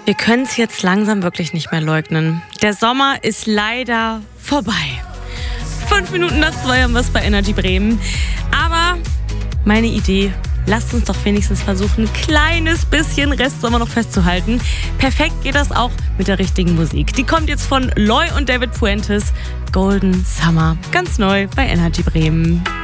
Wir können es jetzt langsam wirklich nicht mehr leugnen. Der Sommer ist leider vorbei. 5 Minuten nach 2 haben wir es bei Energy Bremen. Aber meine Idee, lasst uns doch wenigstens versuchen, ein kleines bisschen Restsommer noch festzuhalten. Perfekt geht das auch mit der richtigen Musik. Die kommt jetzt von Loy und David Fuentes. Golden Summer. Ganz neu bei Energy Bremen.